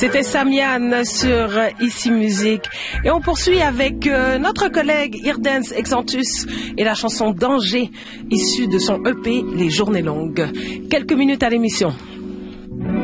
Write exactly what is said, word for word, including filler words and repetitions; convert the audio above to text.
C'était Samian sur Ici Musique. Et on poursuit avec euh, notre collègue Irdens Exantus et la chanson Danger, issue de son E P Les Journées Longues. Quelques minutes à l'émission.